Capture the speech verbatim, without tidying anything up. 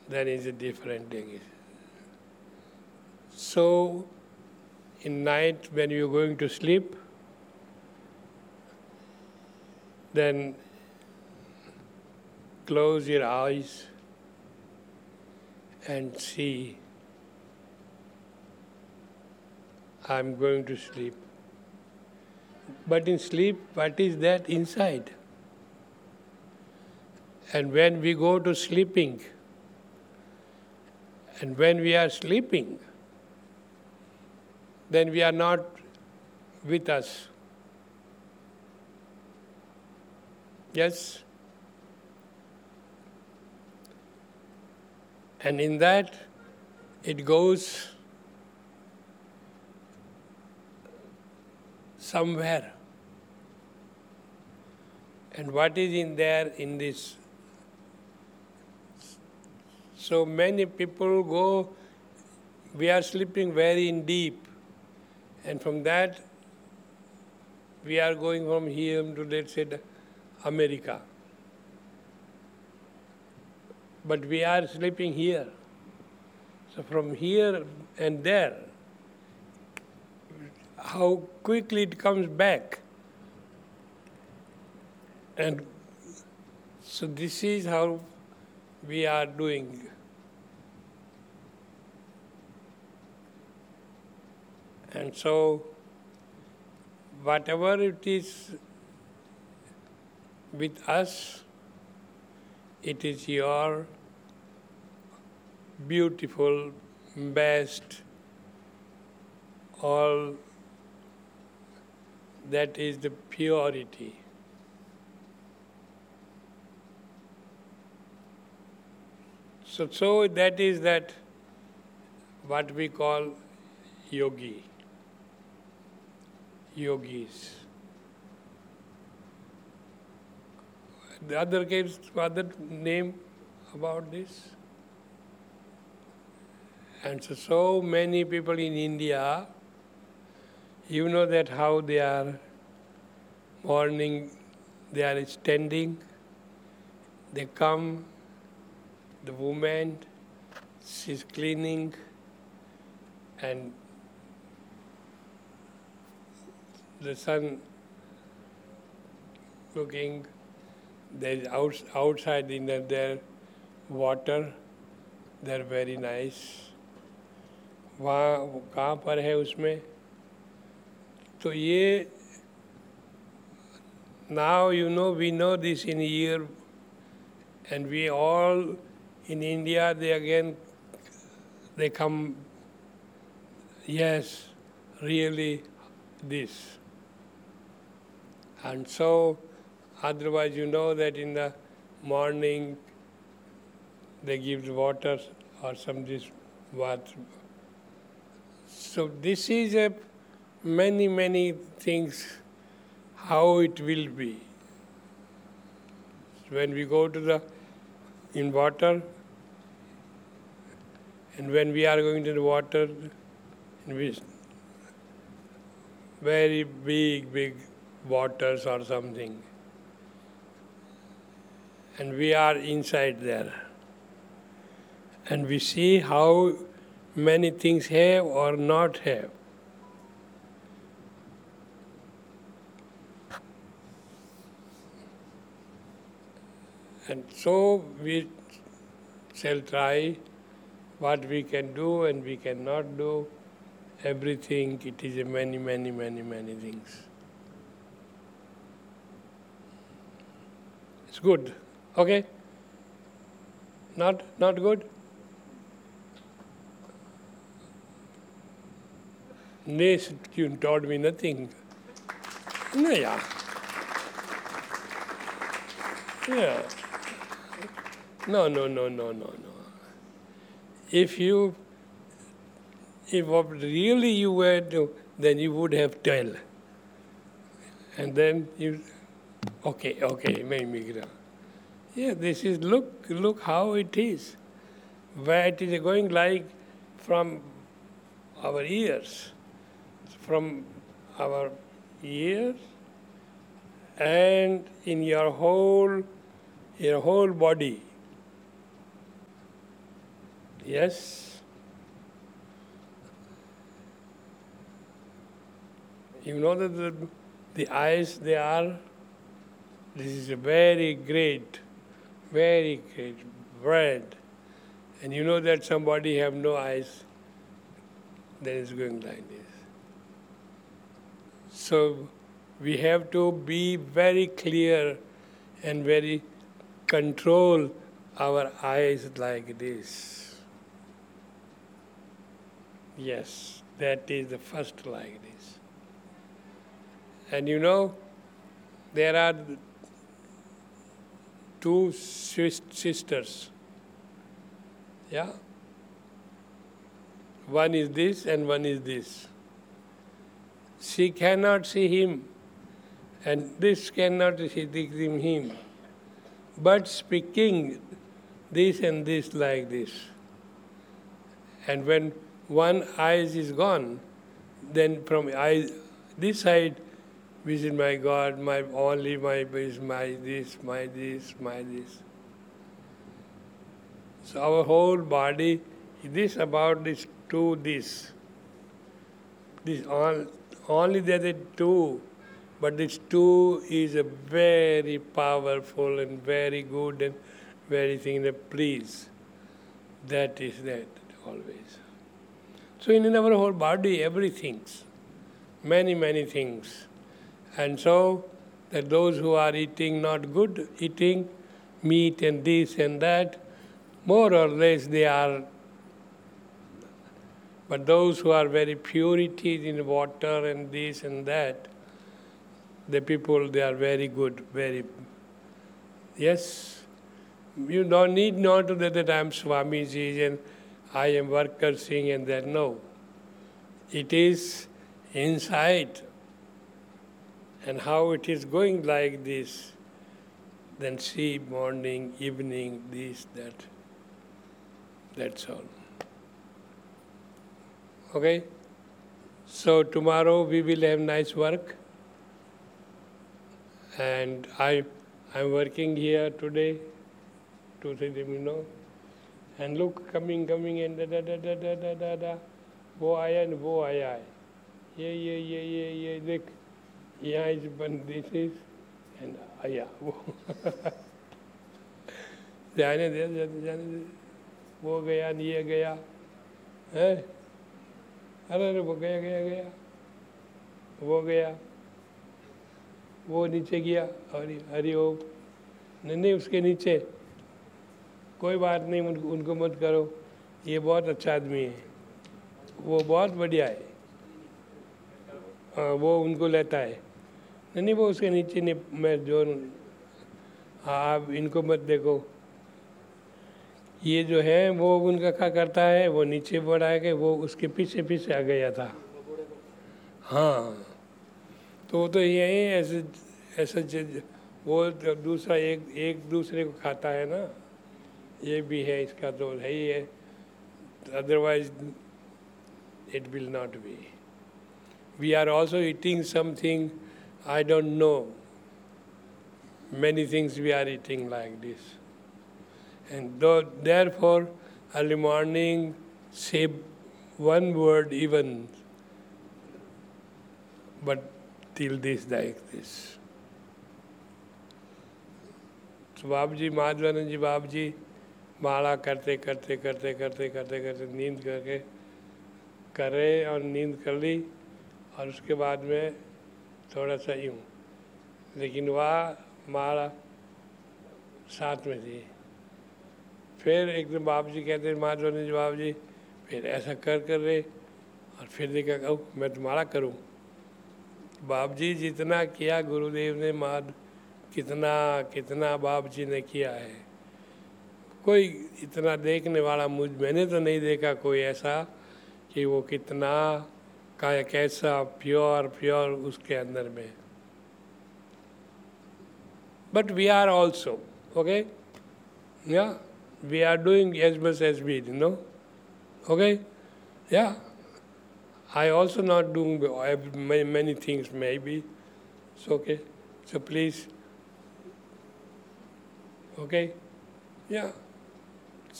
then is a different thing. So, in night when you're going to sleep, then close your eyes and see, I'm going to sleep. But in sleep, what is that inside? And when we go to sleeping, and when we are sleeping, then we are not with us. Yes? And in that, it goes somewhere. And what is in there in this? So many people go, we are sleeping very in deep. And from that, we are going from here to, let's say, America. But we are sleeping here. So from here and there, how quickly it comes back. And so this is how we are doing. And so, whatever it is with us, it is your beautiful, best, all that is the purity. So, so that is that what we call yogi, yogis. The other case, other name about this? And so, so many people in India, you know that how they are morning, they are standing, they come, the woman, she's cleaning, and the sun looking, there's out, outside in the, their water, they're very nice. वहाँ कहाँ पर है उसमें तो ये now you know we know this in year and we all in India they again they come yes really this and so otherwise you know that in the morning they give water or some this what. So this is a many, many things how it will be. When we go to the in water and when we are going to the water we very big, big waters or something. And we are inside there. And we see how many things have or not have. And so we shall try what we can do and we cannot do. Everything, it is a many, many, many, many things. It's good. Okay? Not, not good? Nay, you told me nothing. No, yeah. Yeah. No, no, no, no, no, no. If you, if what really you were to, then you would have tell. And then you, okay, okay, maybe. Yeah, this is, look, look how it is. Where it is going like from our ears. From our ears and in your whole your whole body. Yes? You know that the, the eyes, they are, this is a very great, very great bread. And you know that somebody have no eyes, then it's going like this. So we have to be very clear and very control our eyes like this. Yes, that is the first like this. And you know, there are two sis- sisters. Yeah? One is this and one is this. She cannot see him, and this cannot see him. But speaking this and this like this. And when one eye is gone, then from eye, this side, which is my God, my only my is my this, my this, my this. So our whole body, this about this two, this. This all, only there are two, but this two is a very powerful and very good and very thing that please. That is that always. So in our whole body, everything, many, many things. And so that those who are eating not good, eating meat and this and that, more or less they are. But those who are very purity in water and this and that, the people, they are very good, very, yes. You don't need not to that, that I am Swamiji and I am worker Singh and that, no. It is inside. And how it is going like this, then see morning, evening, this, that. That's all. Okay? So tomorrow we will have nice work. And I, I'm working here today to say them, you know. And look, coming, coming, and da da da da da da da da. वो आया and वो आया है. ये ये ये ये ये देख. यहाँ is one, this is, and आया वो. जाने दे, जाने दे. वो गया, ये गया. हैं? अरे अरे वो गया गया गया. वो गया. वो नीचे गया. हरि हरि ओम. नहीं नहीं उसके नीचे. कोई बात नहीं उनको उनको मत करो. ये बहुत अच्छा आदमी है. वो बहुत बढ़िया है. हाँ वो उनको लेता है. नहीं नहीं वो उसके नीचे नहीं मैं जो हाँ आप इनको मत देखो. ये जो है वो उनका क्या करता है वो नीचे बढ़ा के वो उसके पीछे पीछे आ गया था. हाँ तो तो यही ऐसे ऐसा वो दूसरा एक एक दूसरे को खाता है ना. ये भी है इसका तो है ही है. Otherwise it will not be. We are also eating something, I don't know. Many things we are eating like this. And though, therefore, early morning, say one word even, but till this like this. So Babaji, Madhvananji Babaji, माला करते करते करते करते करते करते नींद करके करे और नींद कर ली और उसके बाद में थोड़ा सा यूँ. लेकिन वह माला साथ में थी. फिर एकदम बाबू जी कहते हैं माधवन जी बाबू जी फिर ऐसा कर कर रहे और फिर देखा कहूँ मैं तुम्हारा करूँ. बाबू जी जितना किया गुरुदेव ने माद कितना कितना बाबू जी ने किया है. कोई इतना देखने वाला मुझ मैंने तो नहीं देखा कोई ऐसा कि वो कितना का कैसा प्योर प्योर उसके अंदर में. But we are also okay या we are doing as much as we do, no? Okay? Yeah. I also not doing many, many things maybe. It's okay. So please. Okay? Yeah.